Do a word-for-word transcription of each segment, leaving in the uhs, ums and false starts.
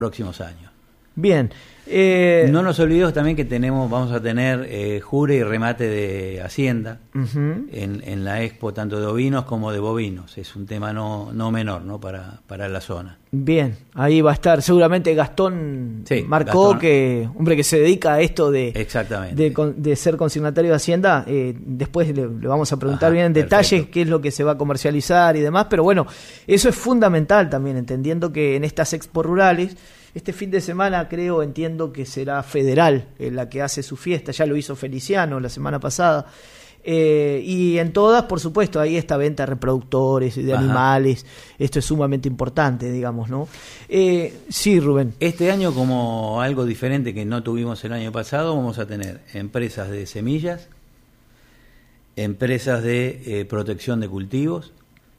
próximos años. Bien. Eh, no nos olvidemos también que tenemos, vamos a tener eh, jure y remate de Hacienda uh-huh. en, en la expo, tanto de ovinos como de bovinos. Es un tema no, no menor, ¿no? Para, para la zona. Bien, ahí va a estar seguramente Gastón sí, Marcó, Gastón. que hombre que se dedica a esto de, Exactamente. de, de ser consignatario de Hacienda. Eh, después le, le vamos a preguntar Ajá, bien en perfecto. detalles qué es lo que se va a comercializar y demás, pero bueno, eso es fundamental también, entendiendo que en estas expo rurales, este fin de semana creo, entiendo que será Federal eh, la que hace su fiesta, ya lo hizo Feliciano la semana pasada. Eh, y en todas, por supuesto, hay esta venta de reproductores y de Ajá. animales. Esto es sumamente importante, digamos, ¿no? Eh, sí, Rubén. Este año, como algo diferente que no tuvimos el año pasado, vamos a tener empresas de semillas, empresas de eh, protección de cultivos,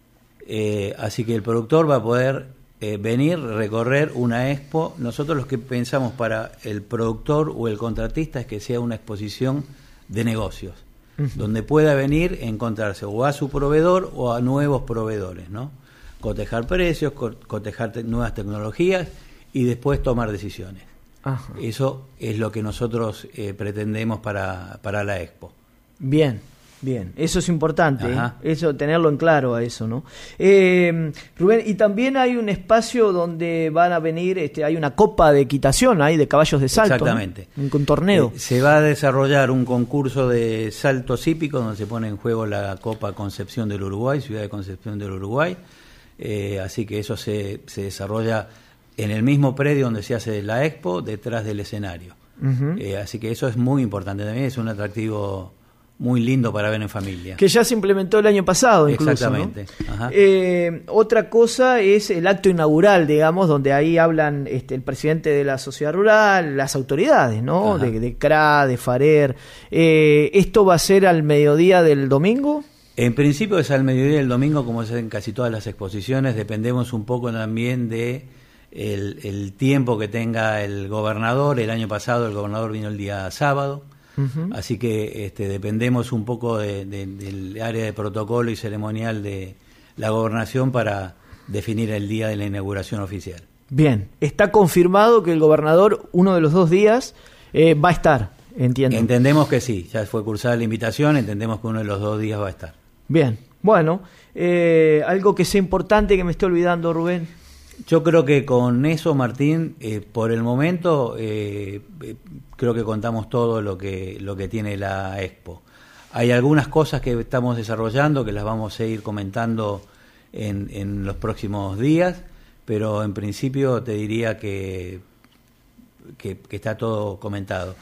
eh, así que el productor va a poder eh, venir, recorrer una expo. Nosotros los que pensamos para el productor o el contratista es que sea una exposición de negocios, uh-huh. donde pueda venir a encontrarse o a su proveedor o a nuevos proveedores, ¿no? Cotejar precios, co- cotejar te- nuevas tecnologías y después tomar decisiones. Ajá. Eso es lo que nosotros eh, pretendemos para, para la expo. Bien, bien, eso es importante, ¿eh? Eso, tenerlo en claro a eso, ¿no? Eh, Rubén, y también hay un espacio donde van a venir, este, hay una copa de equitación, hay de caballos de salto. Exactamente. ¿No? Un, un torneo. Eh, se va a desarrollar un concurso de saltos hípicos donde se pone en juego la Copa Concepción del Uruguay, Ciudad de Concepción del Uruguay. Eh, así que eso se, se desarrolla en el mismo predio donde se hace la expo, detrás del escenario. Uh-huh. Eh, así que eso es muy importante también, es un atractivo muy lindo para ver en familia. Que ya se implementó el año pasado incluso. Exactamente. ¿No? Ajá. Eh, otra cosa es el acto inaugural, digamos, donde ahí hablan este, el presidente de la sociedad rural, las autoridades, ¿no? De, de C R A, de FARER. Eh, ¿Esto va a ser al mediodía del domingo? En principio es al mediodía del domingo, como es en casi todas las exposiciones. Dependemos un poco también de el, el tiempo que tenga el gobernador. El año pasado el gobernador vino el día sábado. Uh-huh. Así que este, dependemos un poco de, de, del área de protocolo y ceremonial de la gobernación para definir el día de la inauguración oficial. Bien, está confirmado que el gobernador uno de los dos días eh, va a estar, entiendo. Entendemos que sí, ya fue cursada la invitación, entendemos que uno de los dos días va a estar. Bien, bueno, eh, algo que sea importante que me esté olvidando, Rubén. Yo creo que con eso, Martín, eh, por el momento eh, eh, creo que contamos todo lo que lo que tiene la expo. Hay algunas cosas que estamos desarrollando que las vamos a ir comentando en, en los próximos días, pero en principio te diría que, que, que está todo comentado.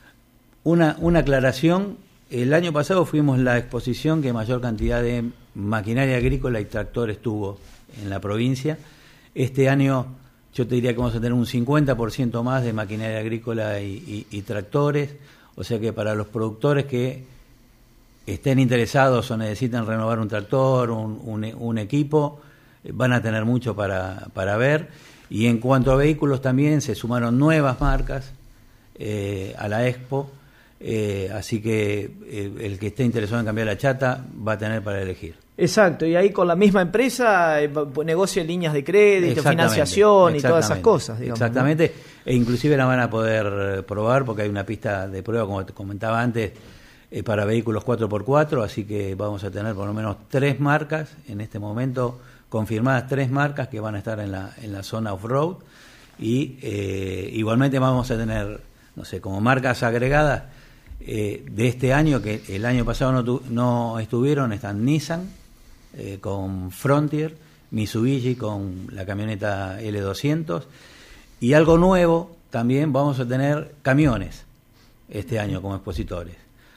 Una, una aclaración, el año pasado fuimos la exposición que mayor cantidad de maquinaria agrícola y tractores tuvo en la provincia. Este año yo te diría que vamos a tener un cincuenta por ciento más de maquinaria agrícola y, y, y tractores, o sea que para los productores que estén interesados o necesitan renovar un tractor, un, un, un equipo, van a tener mucho para, para ver. Y en cuanto a vehículos también se sumaron nuevas marcas eh, a la expo, eh, así que eh, el que esté interesado en cambiar la chata va a tener para elegir. Exacto, y ahí con la misma empresa eh, negocia líneas de crédito, financiación y todas esas cosas, digamos. Exactamente, ¿no? E inclusive la van a poder probar porque hay una pista de prueba, como te comentaba antes, eh, para vehículos cuatro por cuatro, así que vamos a tener por lo menos tres marcas, en este momento confirmadas tres marcas que van a estar en la, en la zona off-road, y eh, igualmente vamos a tener, no sé, como marcas agregadas eh, de este año, que el año pasado no, tu, no estuvieron, están Nissan, Eh, con Frontier, Mitsubishi con la camioneta L doscientos, y algo nuevo también vamos a tener camiones este año como expositores,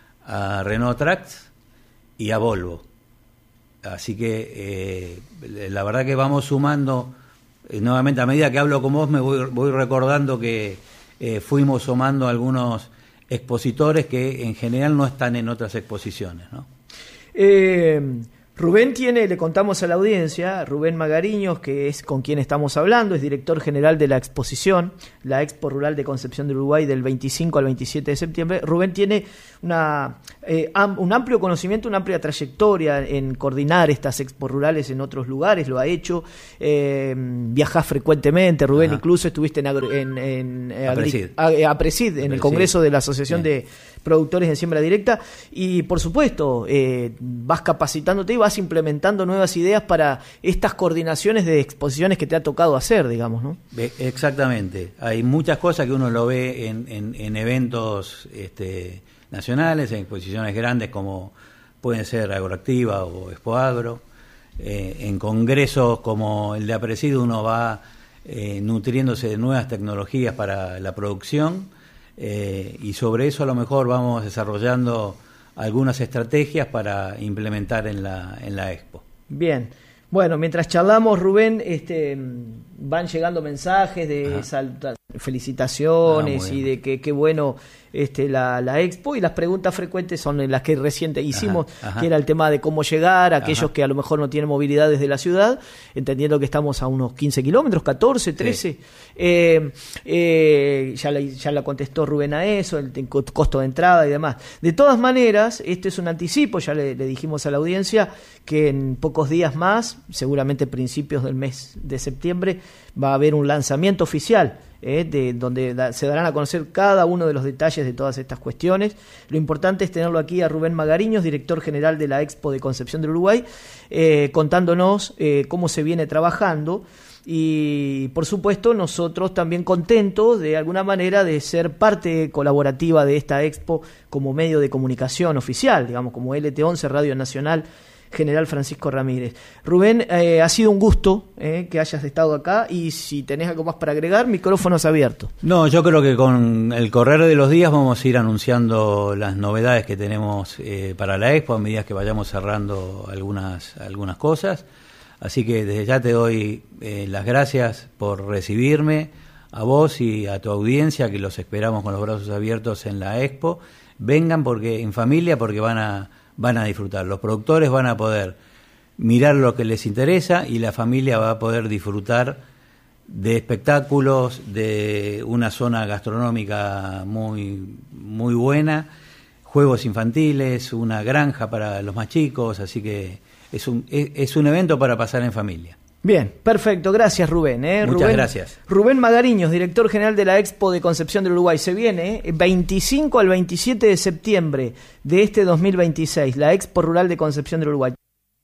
a Renault Trax y a Volvo, así que eh, la verdad que vamos sumando eh, nuevamente, a medida que hablo con vos me voy, voy recordando que eh, fuimos sumando algunos expositores que en general no están en otras exposiciones, ¿no? Eh... Rubén tiene, le contamos a la audiencia, Rubén Magariños, que es con quien estamos hablando, es director general de la exposición, la Expo Rural de Concepción del Uruguay del veinticinco al veintisiete de septiembre. Rubén tiene una, eh, am, un amplio conocimiento, una amplia trayectoria en coordinar estas expos rurales en otros lugares, lo ha hecho, eh, viajás frecuentemente, Rubén, Ajá. incluso estuviste en, agro, en, en eh, Apresid, a, a Apresid, en el Congreso de la Asociación Bien. de Productores de Siembra Directa, y por supuesto eh, vas capacitándote y vas implementando nuevas ideas para estas coordinaciones de exposiciones que te ha tocado hacer, digamos, ¿no? Exactamente. Hay muchas cosas que uno lo ve en, en, en eventos este, nacionales, en exposiciones grandes como pueden ser Agroactiva o Expo Agro. Eh, en congresos como el de Apresid uno va eh, nutriéndose de nuevas tecnologías para la producción. Eh, y sobre eso a lo mejor vamos desarrollando algunas estrategias para implementar en la en la Expo. Bien, bueno, mientras charlamos, Rubén, este, van llegando mensajes de salta, felicitaciones ah, y de que qué bueno este, la, la Expo, y las preguntas frecuentes son las que recién hicimos, ajá, ajá. que era el tema de cómo llegar a aquellos ajá. que a lo mejor no tienen movilidad desde la ciudad, entendiendo que estamos a unos quince kilómetros, catorce, trece. Sí. Eh, eh, ya, la, ya la contestó Rubén a eso, el, el costo de entrada y demás. De todas maneras, este es un anticipo, ya le, le dijimos a la audiencia que en pocos días más, seguramente principios del mes de septiembre, va a haber un lanzamiento oficial eh, de donde da, se darán a conocer cada uno de los detalles de todas estas cuestiones. Lo importante es tenerlo aquí a Rubén Magariños, director general de la Expo de Concepción del Uruguay, eh, contándonos eh, cómo se viene trabajando. Y por supuesto nosotros también contentos de alguna manera de ser parte colaborativa de esta Expo como medio de comunicación oficial, digamos, como L T once Radio Nacional General Francisco Ramírez. Rubén, eh, ha sido un gusto eh, que hayas estado acá, y si tenés algo más para agregar, micrófonos abiertos. No, yo creo que con el correr de los días vamos a ir anunciando las novedades que tenemos eh, para la Expo a medida que vayamos cerrando algunas, algunas cosas. Así que desde ya te doy eh, las gracias por recibirme, a vos y a tu audiencia, que los esperamos con los brazos abiertos en la Expo. Vengan porque en familia, porque van a van a disfrutar. Los productores van a poder mirar lo que les interesa y la familia va a poder disfrutar de espectáculos, de una zona gastronómica muy, muy buena, juegos infantiles, una granja para los más chicos, así que es un, es, es un evento para pasar en familia. Bien, perfecto, gracias Rubén. ¿eh? Muchas Rubén, gracias. Rubén Magariños, director general de la Expo de Concepción del Uruguay. Se viene ¿eh? veinticinco al veintisiete de septiembre de este dos mil veintiséis, la Expo Rural de Concepción del Uruguay.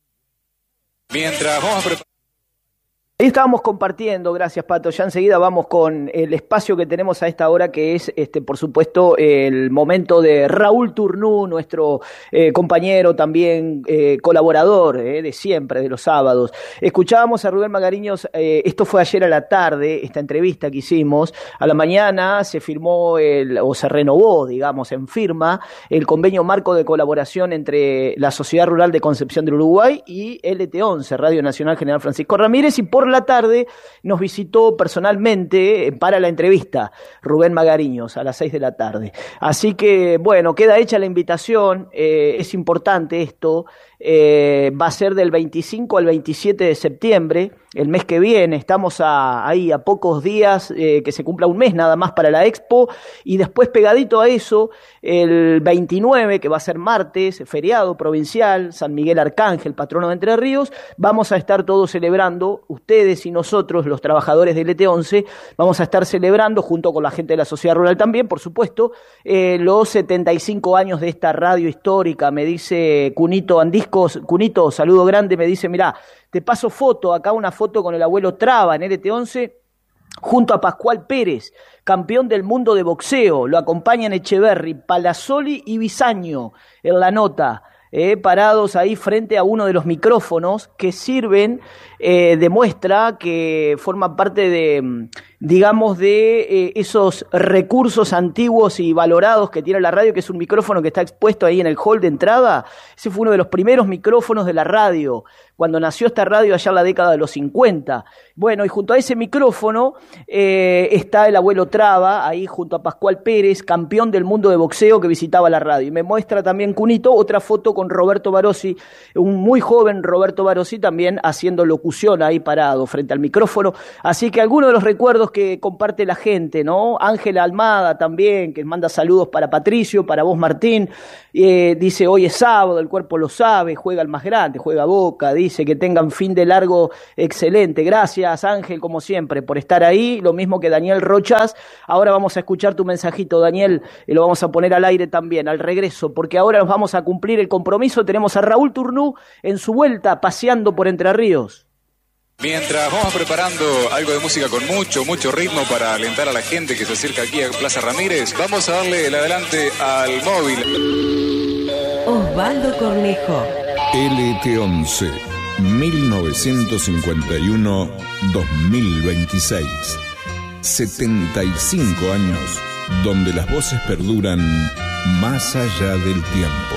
Mientras vamos a preparar... Ahí estábamos compartiendo, gracias Pato, ya enseguida vamos con el espacio que tenemos a esta hora, que es, este, por supuesto, el momento de Raúl Turnú, nuestro eh, compañero también, eh, colaborador eh, de siempre, de los sábados. Escuchábamos a Rubén Magariños, eh, esto fue ayer a la tarde, esta entrevista que hicimos, a la mañana se firmó, el, o se renovó, digamos, en firma, el convenio marco de colaboración entre la Sociedad Rural de Concepción del Uruguay y L T once, Radio Nacional General Francisco Ramírez, y por la tarde nos visitó personalmente para la entrevista Rubén Magariños a las seis de la tarde. Así que, bueno, queda hecha la invitación, eh, es importante esto, eh, va a ser del veinticinco al veintisiete de septiembre, el mes que viene, estamos a, ahí a pocos días, eh, que se cumpla un mes nada más para la Expo, y después pegadito a eso, el veintinueve, que va a ser martes, feriado provincial, San Miguel Arcángel, patrono de Entre Ríos, vamos a estar todos celebrando, ustedes y nosotros, los trabajadores de L T once, vamos a estar celebrando, junto con la gente de la Sociedad Rural también, por supuesto, eh, los setenta y cinco años de esta radio histórica. Me dice Cunito Andiscos, Cunito, saludo grande, me dice, mirá, te paso foto, acá una foto con el abuelo Traba en L T once, junto a Pascual Pérez, campeón del mundo de boxeo, lo acompañan Echeverry, Palazzoli y Bisaño en la nota. Eh, parados ahí frente a uno de los micrófonos que sirven eh, de muestra, que forman parte de digamos, de eh, esos recursos antiguos y valorados que tiene la radio, que es un micrófono que está expuesto ahí en el hall de entrada. Ese fue uno de los primeros micrófonos de la radio, cuando nació esta radio allá en la década de los cincuenta. Bueno, y junto a ese micrófono eh, está el abuelo Traba, ahí junto a Pascual Pérez, campeón del mundo de boxeo, que visitaba la radio. Y me muestra también Cunito otra foto con Roberto Barossi, un muy joven Roberto Barossi, también haciendo locución ahí parado frente al micrófono. Así que algunos de los recuerdos que comparte la gente, ¿no? Ángela Almada también, que manda saludos para Patricio, para vos, Martín. Eh, dice, hoy es sábado, el cuerpo lo sabe, juega el más grande, juega Boca, dice que tengan fin de largo excelente. Gracias, Ángel, como siempre, por estar ahí. Lo mismo que Daniel Rochas. Ahora vamos a escuchar tu mensajito, Daniel, y lo vamos a poner al aire también, al regreso, porque ahora nos vamos a cumplir el compromiso. Tenemos a Raúl Turnú en su vuelta, paseando por Entre Ríos. Mientras vamos preparando algo de música con mucho, mucho ritmo para alentar a la gente que se acerca aquí a Plaza Ramírez, vamos a darle el adelante al móvil. Osvaldo Cornejo. L T once, mil novecientos cincuenta y uno a dos mil veintiséis. setenta y cinco años donde las voces perduran más allá del tiempo.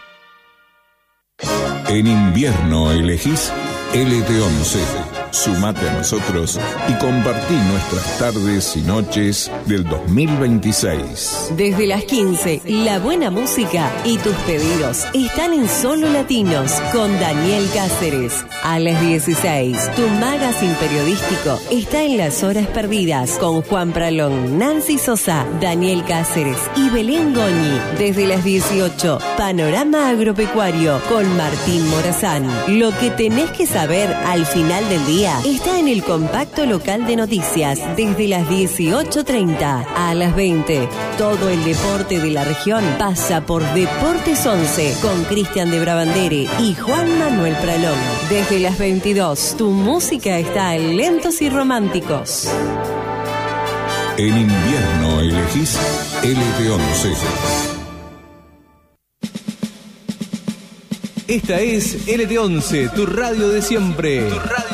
En invierno elegís L T once. Sumate a nosotros y compartí nuestras tardes y noches del dos mil veintiséis. Desde las quince, la buena música y tus pedidos están en Solo Latinos con Daniel Cáceres. A las dieciséis, tu magazine periodístico está en Las Horas Perdidas con Juan Pralón, Nancy Sosa, Daniel Cáceres y Belén Goñi. Desde las dieciocho, Panorama Agropecuario con Martín Morazán. Lo que tenés que saber al final del día está en el compacto local de noticias desde las dieciocho treinta a las veinte. Todo el deporte de la región pasa por Deportes once con Cristian de Brabandere y Juan Manuel Pralón. Desde las veintidós, tu música está en Lentos y Románticos. En invierno elegís L T once. Esta es L T once, tu radio de siempre. Tu radio